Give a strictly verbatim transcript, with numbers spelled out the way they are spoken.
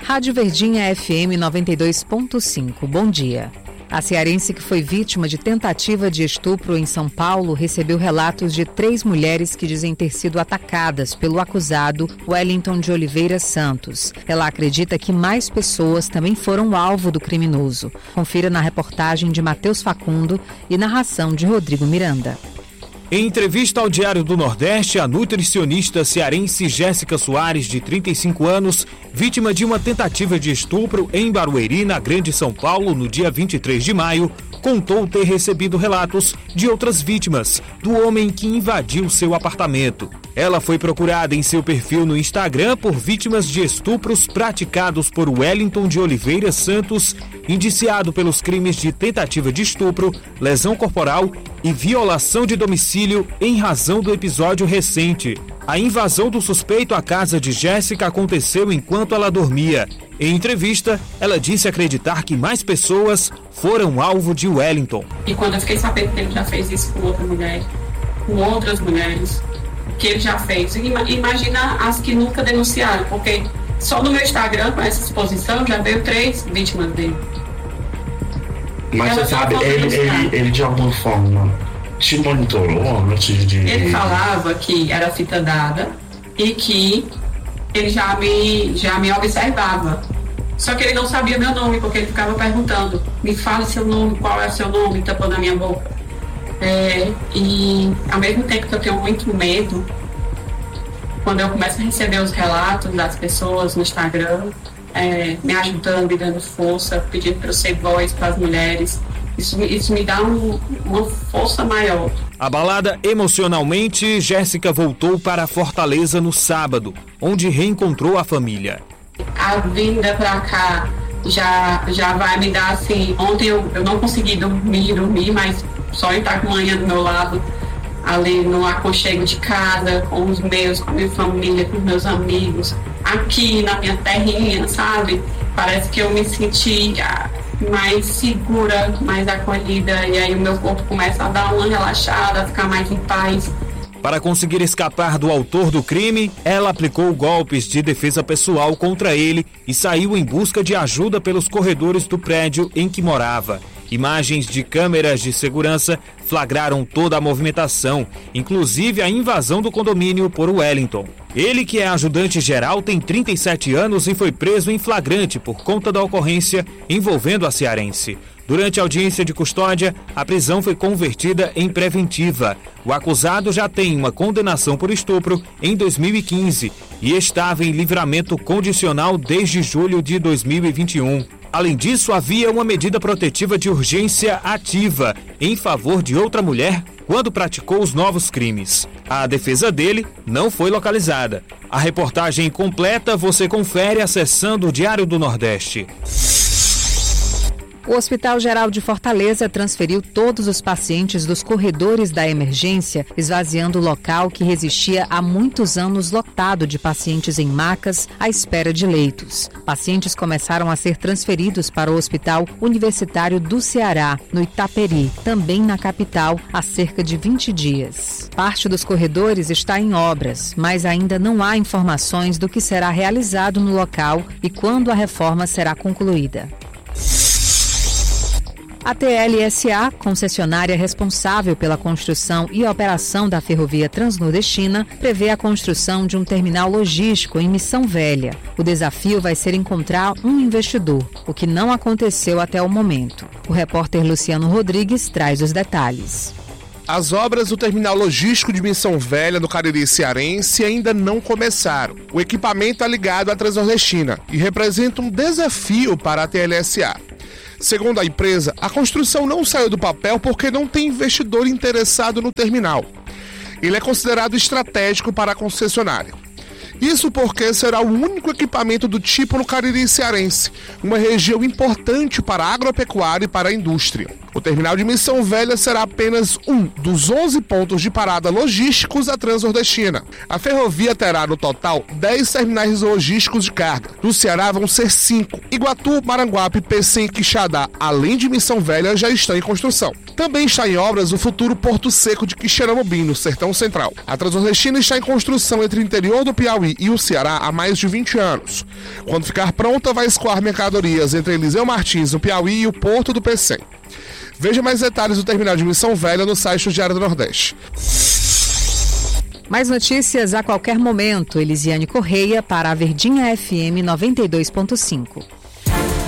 Rádio Verdinha F M noventa e dois ponto cinco. Bom dia. A cearense que foi vítima de tentativa de estupro em São Paulo recebeu relatos de três mulheres que dizem ter sido atacadas pelo acusado Wellington de Oliveira Santos. Ela acredita que mais pessoas também foram alvo do criminoso. Confira na reportagem de Matheus Facundo e narração de Rodrigo Miranda. Em entrevista ao Diário do Nordeste, a nutricionista cearense Jéssica Soares, de trinta e cinco anos, vítima de uma tentativa de estupro em Barueri, na Grande São Paulo, no dia vinte e três de maio, contou ter recebido relatos de outras vítimas do homem que invadiu seu apartamento. Ela foi procurada em seu perfil no Instagram por vítimas de estupros praticados por Wellington de Oliveira Santos, indiciado pelos crimes de tentativa de estupro, lesão corporal e violação de domicílio em razão do episódio recente. A invasão do suspeito à casa de Jéssica aconteceu enquanto ela dormia. Em entrevista, ela disse acreditar que mais pessoas foram alvo de Wellington. E quando eu fiquei sabendo que ele já fez isso com outra mulher, com outras mulheres, que ele já fez, imagina as que nunca denunciaram, porque só no meu Instagram, com essa exposição, já veio três vítimas dele. Mas você sabe, ele, ele, ele de alguma forma te monitorou antes de... Ele falava que era fita dada e que ele já me, já me observava. Só que ele não sabia meu nome, porque ele ficava perguntando: me fale seu nome, qual é o seu nome, tapando a minha boca. É, e ao mesmo tempo que eu tenho muito medo, quando eu começo a receber os relatos das pessoas no Instagram, é, me ajudando, me dando força, pedindo para eu ser voz para as mulheres, isso, isso me dá um, uma força maior. Abalada emocionalmente, Jéssica voltou para Fortaleza no sábado, onde reencontrou a família. A vinda para cá já, já vai me dar assim. Ontem eu, eu não consegui dormir, dormir, mas só estar com a manhã do meu lado, ali no aconchego de casa, com os meus, com a minha família, com os meus amigos, aqui na minha terrinha, sabe? Parece que eu me senti mais segura, mais acolhida, e aí o meu corpo começa a dar uma relaxada, a ficar mais em paz. Para conseguir escapar do autor do crime, ela aplicou golpes de defesa pessoal contra ele e saiu em busca de ajuda pelos corredores do prédio em que morava. Imagens de câmeras de segurança flagraram toda a movimentação, inclusive a invasão do condomínio por Wellington. Ele, que é ajudante geral, tem trinta e sete anos e foi preso em flagrante por conta da ocorrência envolvendo a cearense. Durante a audiência de custódia, a prisão foi convertida em preventiva. O acusado já tem uma condenação por estupro em dois mil e quinze e estava em livramento condicional desde julho de dois mil e vinte e um. Além disso, havia uma medida protetiva de urgência ativa em favor de outra mulher quando praticou os novos crimes. A defesa dele não foi localizada. A reportagem completa você confere acessando o Diário do Nordeste. O Hospital Geral de Fortaleza transferiu todos os pacientes dos corredores da emergência, esvaziando o local que resistia há muitos anos lotado de pacientes em macas à espera de leitos. Pacientes começaram a ser transferidos para o Hospital Universitário do Ceará, no Itaperi, também na capital, há cerca de vinte dias. Parte dos corredores está em obras, mas ainda não há informações do que será realizado no local e quando a reforma será concluída. A T L S A, concessionária responsável pela construção e operação da ferrovia transnordestina, prevê a construção de um terminal logístico em Missão Velha. O desafio vai ser encontrar um investidor, o que não aconteceu até o momento. O repórter Luciano Rodrigues traz os detalhes. As obras do terminal logístico de Missão Velha, no Cariri cearense, ainda não começaram. O equipamento é ligado à transnordestina e representa um desafio para a T L S A. Segundo a empresa, a construção não saiu do papel porque não tem investidor interessado no terminal. Ele é considerado estratégico para a concessionária. Isso porque será o único equipamento do tipo no Cariri cearense, uma região importante para a agropecuária e para a indústria. O terminal de Missão Velha será apenas um dos onze pontos de parada logísticos da transnordestina. A ferrovia terá, no total, dez terminais logísticos de carga. No Ceará vão ser cinco. Iguatu, Maranguape, Pecém e Quixadá, além de Missão Velha, já estão em construção. Também está em obras o futuro Porto Seco de Quixeramobim, no Sertão Central. A transnordestina está em construção entre o interior do Piauí Piauí e o Ceará há mais de vinte anos. Quando ficar pronta, vai escoar mercadorias entre Eliseu Martins, no Piauí, e o Porto do Pecém. Veja mais detalhes do terminal de Missão Velha no site do Diário do Nordeste. Mais notícias a qualquer momento. Elisiane Correia para a Verdinha F M noventa e dois ponto cinco.